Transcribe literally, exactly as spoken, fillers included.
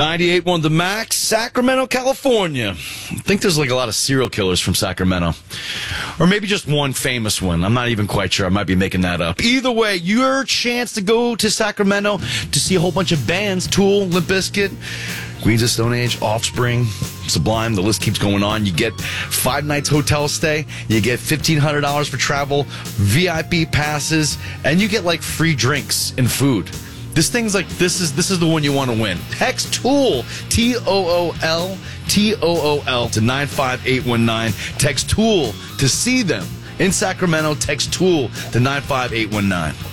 ninety-eight point one The Max, Sacramento, California. I think there's like a lot of serial killers from Sacramento. Or maybe just one famous one. I'm not even quite sure. I might be making that up. Either way, your chance to go to Sacramento to see a whole bunch of bands. Tool, Limp Bizkit, Queens of Stone Age, Offspring, Sublime. The list keeps going on. You get five nights hotel stay. You get fifteen hundred dollars for travel, V I P passes, and you get like free drinks and food. This thing's like, this is this is the one you want to win. Text TOOL, T O O L, T O O L to nine five eight one nine. Text TOOL to see them in Sacramento. Text TOOL to nine five eight one nine.